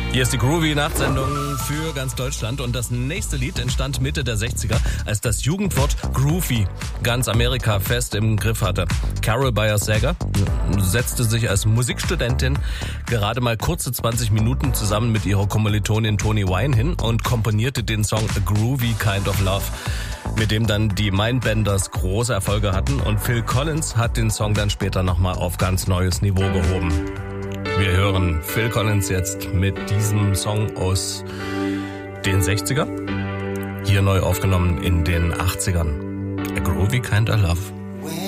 Hier ist die Groovy-Nachtsendung für ganz Deutschland und das nächste Lied entstand Mitte der 60er, als das Jugendwort Groovy ganz Amerika fest im Griff hatte. Carol Bayer-Sager setzte sich als Musikstudentin gerade mal kurze 20 Minuten zusammen mit ihrer Kommilitonin Toni Wine hin und komponierte den Song A Groovy Kind of Love, mit dem dann die Mindbenders große Erfolge hatten, und Phil Collins hat den Song dann später nochmal auf ganz neues Niveau gehoben. Wir hören Phil Collins jetzt mit diesem Song aus den 60er, hier neu aufgenommen in den 80ern. A Groovy Kind of Love.